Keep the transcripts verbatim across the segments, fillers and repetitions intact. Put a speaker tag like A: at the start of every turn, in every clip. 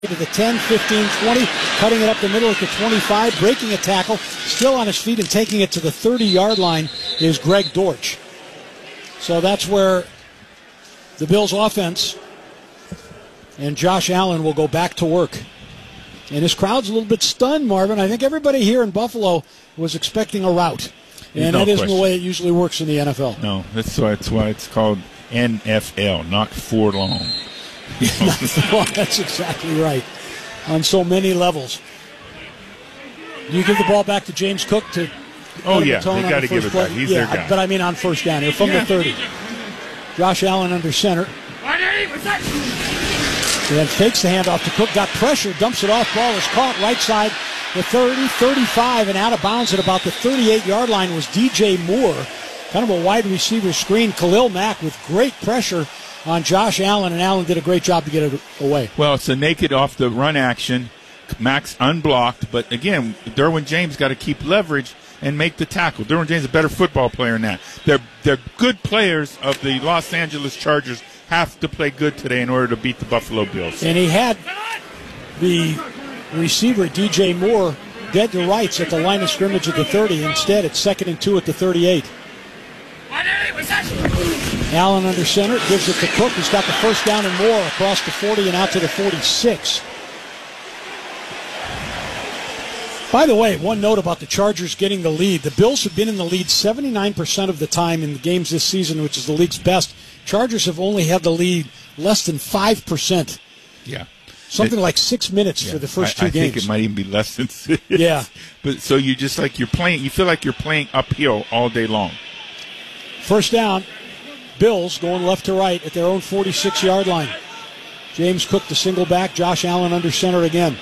A: to the ten, fifteen, twenty, cutting it up the middle at the twenty-five, breaking a tackle, still on his feet and taking it to the thirty-yard line is Greg Dortch. So that's where the Bills' offense and Josh Allen will go back to work. And his crowd's a little bit stunned, Marvin. I think everybody here in Buffalo was expecting a rout. And
B: no
A: that isn't
B: question.
A: the way it usually works in the N F L.
B: No, that's why it's why it's called N F L, not for long.
A: Well, that's exactly right. On so many levels. Do you give the ball back to James Cook to?
B: Oh yeah, they
A: got
B: to give it
A: play?
B: back. He's
A: yeah,
B: their guy.
A: But I mean on first down here from
B: yeah.
A: the thirty. Josh Allen under center. And fakes the handoff to Cook. Got pressure, dumps it off. Ball is caught right side. The thirty, thirty-five, and out of bounds at about the thirty-eight-yard line was D J Moore. Kind of a wide receiver screen. Khalil Mack with great pressure on Josh Allen, and Allen did a great job to get it away.
B: Well, it's a naked off the run action. Max unblocked, but again, Derwin James got to keep leverage and make the tackle. Derwin James is a better football player than that. They're, they're good players of the Los Angeles Chargers have to play good today in order to beat the Buffalo Bills.
A: And he had the receiver, D J Moore, dead to rights at the line of scrimmage at the thirty. Instead, it's second and two at the thirty-eight. Allen under center, gives it to Cook. He's got the first down and more across the forty and out to the forty-six. By the way, one note about the Chargers getting the lead. The Bills have been in the lead seventy-nine percent of the time in the games this season, which is the league's best. Chargers have only had the lead less than five percent.
B: Yeah.
A: Something
B: it,
A: like six minutes
B: yeah,
A: for the first two
B: I, I
A: games.
B: I think it might even be less than six.
A: Yeah.
B: But so you just like you're playing, you feel like you're playing uphill all day long.
A: First down, Bills going left to right at their own forty-six-yard line. James Cook the single back, Josh Allen under center again.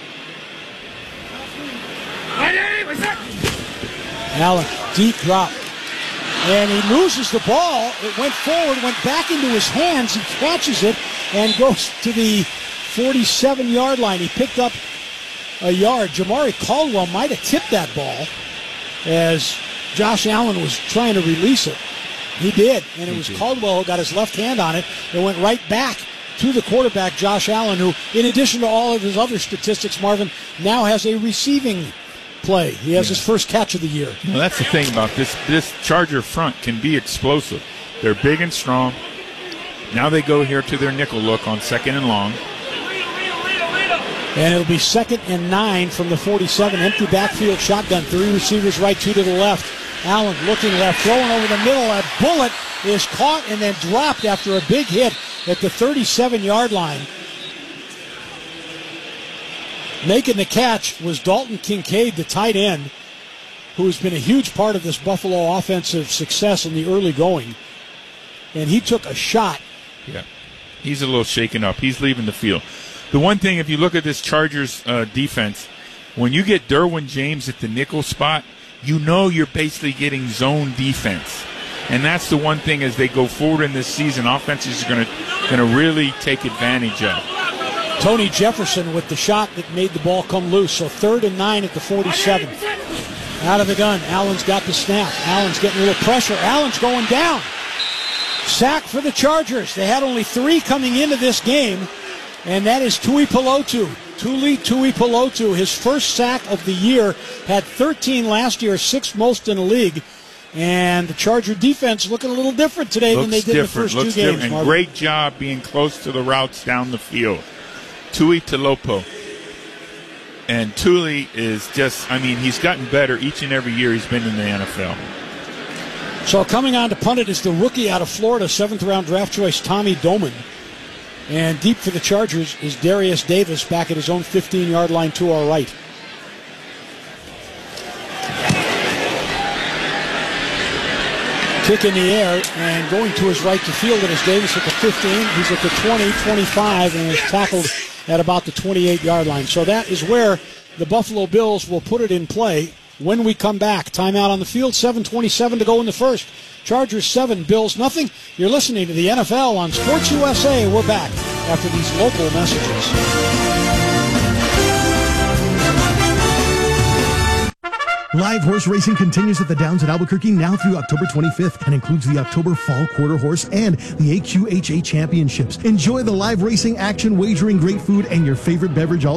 A: Allen, deep drop. And he loses the ball. It went forward, went back into his hands. He catches it and goes to the forty-seven-yard line. He picked up a yard. Jamari Caldwell might have tipped that ball as Josh Allen was trying to release it. He did, and it was Caldwell who got his left hand on it. It went right back to the quarterback, Josh Allen, who, in addition to all of his other statistics, Marvin, now has a receiving play. He has yeah. his first catch of the year.
B: Well, that's the thing about this. This Charger front can be explosive. They're big and strong. Now they go here to their nickel look on second and long.
A: And it'll be second and nine from the forty-seven. Empty backfield shotgun. Three receivers right, two to the left. Allen looking left, throwing over the middle. A bullet is caught and then dropped after a big hit at the thirty-seven-yard line. Making the catch was Dalton Kincaid, the tight end, who has been a huge part of this Buffalo offensive success in the early going. And he took a shot.
B: Yeah, he's a little shaken up. He's leaving the field. The one thing, if you look at this Chargers uh, defense, when you get Derwin James at the nickel spot, you know you're basically getting zone defense. And that's the one thing as they go forward in this season, offenses are going to going to really take advantage of.
A: Tony Jefferson with the shot that made the ball come loose. So third and nine at the forty-seven. Out of the gun. Allen's got the snap. Allen's getting a little pressure. Allen's going down. Sack for the Chargers. They had only three coming into this game, and that is Tui Pelotu. Tuli Tuipulotu, his first sack of the year, had thirteen last year, sixth most in the league. And the Charger defense looking a little different today
B: Looks
A: than they did
B: different.
A: in the first
B: Looks
A: two games.
B: different. And
A: Marvin.
B: great job being close to the routes down the field. Tui Tuipulotu. And Tuli is just, I mean, he's gotten better each and every year he's been in the N F L.
A: So coming on to punt it is the rookie out of Florida, seventh-round draft choice, Tommy Doman. And deep for the Chargers is Darius Davis back at his own fifteen-yard line to our right. Kick in the air and going to his right to field. It is Davis at the fifteen. He's at the twenty, twenty-five, and is tackled at about the twenty-eight-yard line. So that is where the Buffalo Bills will put it in play when we come back. Timeout on the field, seven twenty-seven to go in the first. Chargers seven, Bills nothing. You're listening to the N F L on Sports U S A. We're back after these local messages.
C: Live horse racing continues at the Downs at Albuquerque now through October twenty-fifth and includes the October Fall Quarter Horse and the A Q H A Championships. Enjoy the live racing action, wagering, great food, and your favorite beverage all